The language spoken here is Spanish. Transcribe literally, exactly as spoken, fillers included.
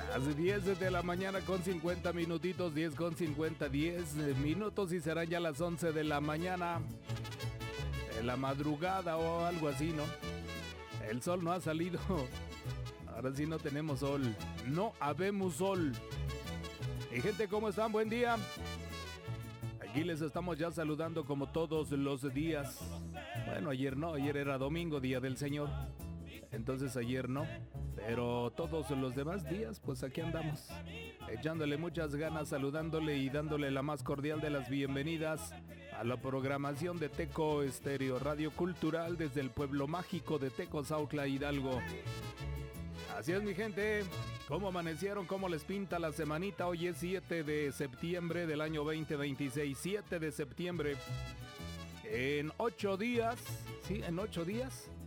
Las diez de la mañana con cincuenta minutitos, diez con cincuenta, diez minutos y serán ya las once de la mañana. De la madrugada o algo así, ¿no? El sol no ha salido. Ahora sí no tenemos sol. No habemos sol. Y gente, ¿cómo están? Buen día. Aquí les estamos ya saludando como todos los días. Bueno, ayer no, ayer era domingo, día del Señor. Entonces ayer no. Pero todos los demás días, pues aquí andamos. Echándole muchas ganas, saludándole y dándole la más cordial de las bienvenidas a la programación de Teco Estéreo, Radio Cultural desde el pueblo mágico de Tecozautla, Hidalgo. Así es, mi gente. ¿Cómo amanecieron? ¿Cómo les pinta la semanita? Hoy es siete de septiembre del año veinte veintiséis. siete de septiembre. En ocho días, sí, en ocho días